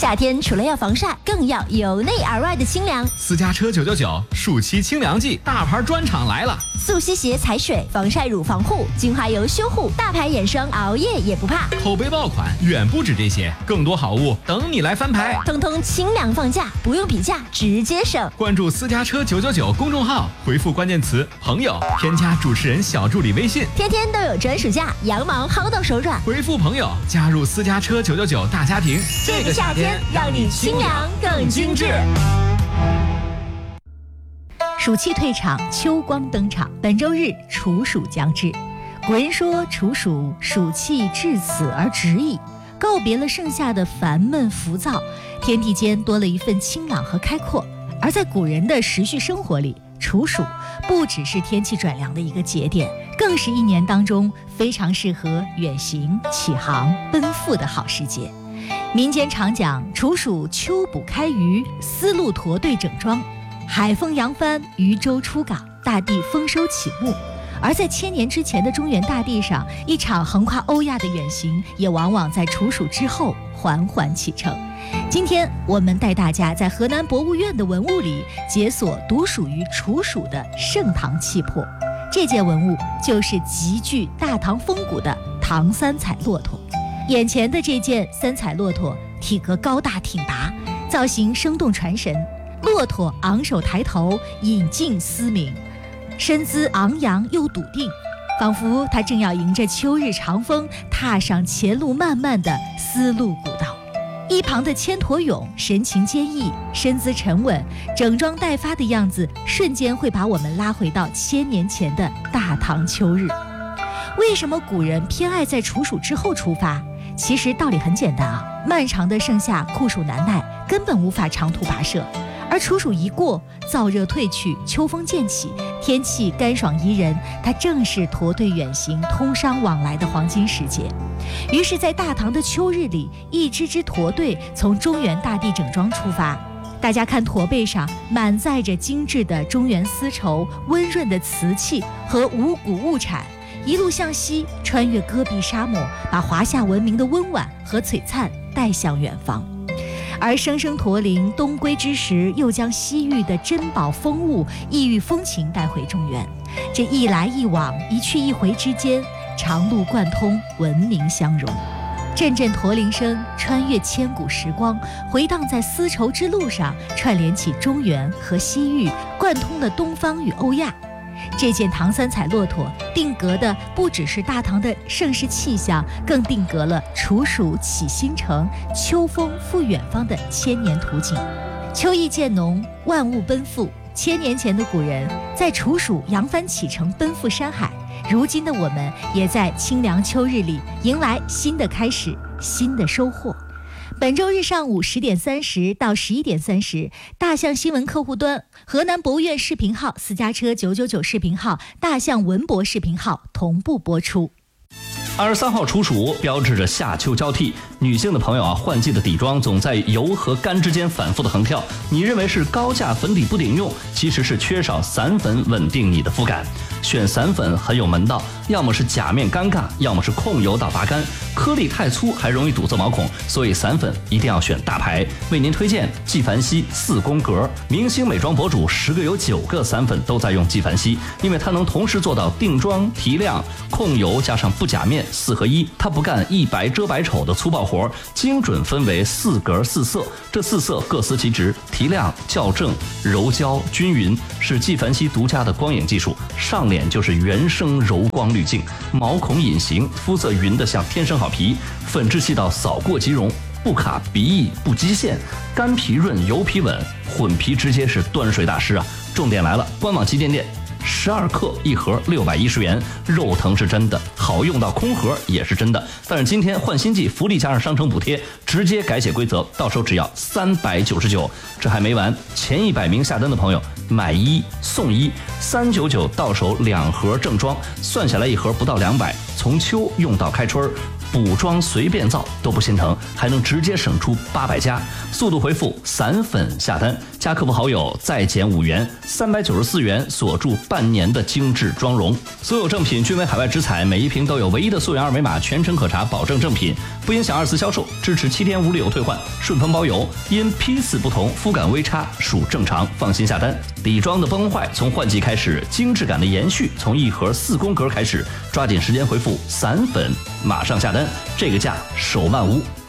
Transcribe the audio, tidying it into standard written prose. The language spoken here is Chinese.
夏天除了要防晒，更要由内而外的清凉。 私家车999暑期清凉季大牌专场来了， 速吸鞋踩水，防晒乳防护，精华油修护，大牌眼霜熬夜也不怕。 口碑爆款远不止这些，更多好物等你来翻牌， 通通清凉放价，不用比价，直接省。 关注私家车999公众号，回复关键词朋友，添加主持人小助理微信， 天天都有专属价，羊毛薅到手软。 回复朋友加入私家车999大家庭， 这个夏天让你清凉更精致。暑气退场，秋光登场。本周日处暑将至，古人说处暑，暑气至此而止矣。告别了盛夏的烦闷浮躁，天地间多了一份清朗和开阔。而在古人的时序生活里，处暑不只是天气转凉的一个节点，更是一年当中非常适合远行、起航、奔赴的好时节。民间常讲处暑秋捕开渔，丝路驼队整装，海风扬帆，渔舟出港，大地丰收起幕。而在千年之前的中原大地上，一场横跨欧亚的远行也往往在处暑之后缓缓启程。今天我们带大家在河南博物院的文物里解锁独属于处暑的盛唐气魄。这件文物就是极具大唐风骨的唐三彩骆驼。眼前的这件三彩骆驼体格高大挺拔，造型生动传神。骆驼昂首抬头，引颈嘶鸣，身姿昂扬又笃定，仿佛他正要迎着秋日长风，踏上前路漫漫的丝路古道。一旁的牵驼俑神情坚毅，身姿沉稳，整装待发的样子，瞬间会把我们拉回到1000年前的大唐秋日。为什么古人偏爱在处暑之后出发？其实道理很简单啊，漫长的盛夏酷暑难耐，根本无法长途跋涉。而处暑一过，燥热退去，秋风渐起，天气干爽宜人，它正是驼队远行、通商往来的黄金时节。于是在大唐的秋日里，一支支驼队从中原大地整装出发。大家看驼背上满载着精致的中原丝绸、温润的瓷器和五谷物产，一路向西，穿越戈壁沙漠，把华夏文明的温婉和璀璨带向远方。而生生驼铃东归之时，又将西域的珍宝风物、异域风情带回中原。这一来一往，一去一回之间，长路贯通，文明相融。阵阵驼铃声穿越千古时光，回荡在丝绸之路上，串联起中原和西域，贯通了东方与欧亚。这件唐三彩骆驼定格的不只是大唐的盛世气象，更定格了处暑起新城、秋风赴远方的千年图景。秋意渐浓，万物奔赴。1000年前的古人在处暑扬帆启程，奔赴山海。如今的我们也在清凉秋日里迎来新的开始，新的收获。本周日上午10点30到11点30，大象新闻客户端、河南博物院视频号、私家车999视频号、大象文博视频号同步播出。 23号处暑标志着夏秋交替，女性的朋友换季的底妆总在油和干之间反复的横跳，你认为是高价粉底不顶用，其实是缺少散粉稳定你的肤感。选散粉很有门道，要么是假面尴尬，要么是控油到拔干，颗粒太粗还容易堵塞毛孔，所以散粉一定要选大牌。为您推荐纪梵希4宫格，明星美妆博主10个有9个散粉都在用纪梵希，因为它能同时做到定妆、提亮、控油加上不假面4合1，它不干一白遮百丑的粗暴活，精准分为4格4色，这4色各司其职，提亮、校正、柔焦、均匀，是纪梵希独家的光影技术。上脸就是原生柔光滤镜，毛孔隐形，肤色匀得像天生好皮，粉质细到扫过即溶，不卡鼻翼不积线，干皮润油皮稳，混皮直接是端水大师啊！重点来了，官网旗舰店12克一盒610元，肉疼是真的，好用到空盒也是真的。但是今天换新季，福利加上商城补贴，直接改写规则，到手只要399。这还没完，前100名下单的朋友买1送1，399到手2盒正装，算下来一盒不到200，从秋用到开春， 补妆随便造都不心疼，还能直接省出800加。速度回复散粉下单，加客服好友再减5元，394元锁住半年的精致妆容。所有正品均为海外直采，每一瓶都有唯一的溯源二维码，全程可查，保证正品，不影响2次销售，支持7天无理由退换，顺丰包邮。因批次不同，肤感微差属正常，放心下单。底妆的崩坏从换季开始，精致感的延续从一盒4宫格开始，抓紧时间回复散粉，马上下单，这个价手慢无。